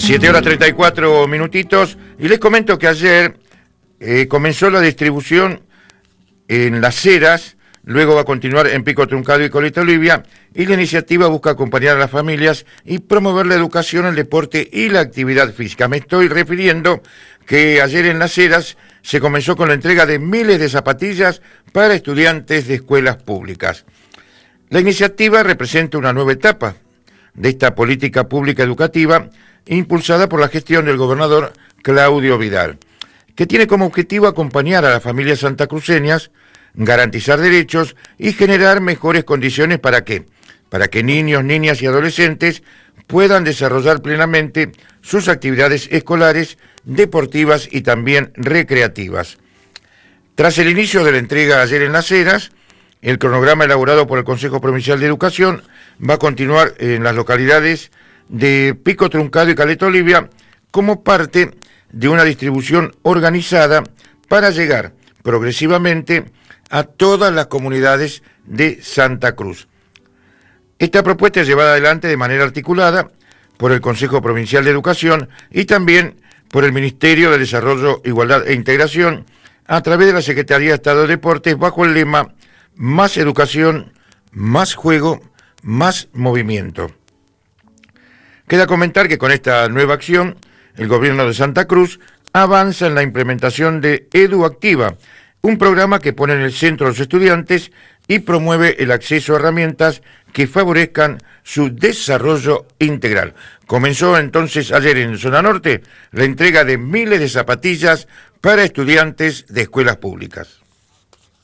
7:34 y les comento que ayer comenzó la distribución en Las Heras, luego va a continuar en Pico Truncado y Coleta Olivia, y la iniciativa busca acompañar a las familias y promover la educación, el deporte y la actividad física. Me estoy refiriendo que ayer en Las Heras se comenzó con la entrega de miles de zapatillas para estudiantes de escuelas públicas. La iniciativa representa una nueva etapa de esta política pública educativa impulsada por la gestión del gobernador Claudio Vidal, que tiene como objetivo acompañar a las familias santacruceñas, garantizar derechos y generar mejores condiciones para que niños, niñas y adolescentes puedan desarrollar plenamente sus actividades escolares, deportivas y también recreativas. Tras el inicio de la entrega ayer en Las Heras, el cronograma elaborado por el Consejo Provincial de Educación va a continuar en las localidades de Pico Truncado y Caleta Olivia como parte de una distribución organizada para llegar progresivamente a todas las comunidades de Santa Cruz. Esta propuesta es llevada adelante de manera articulada por el Consejo Provincial de Educación y también por el Ministerio de Desarrollo, Igualdad e Integración a través de la Secretaría de Estado de Deportes bajo el lema Más educación, más juego, más movimiento. Queda comentar que con esta nueva acción, el gobierno de Santa Cruz avanza en la implementación de EduActiva, un programa que pone en el centro a los estudiantes y promueve el acceso a herramientas que favorezcan su desarrollo integral. Comenzó entonces ayer en Zona Norte la entrega de miles de zapatillas para estudiantes de escuelas públicas.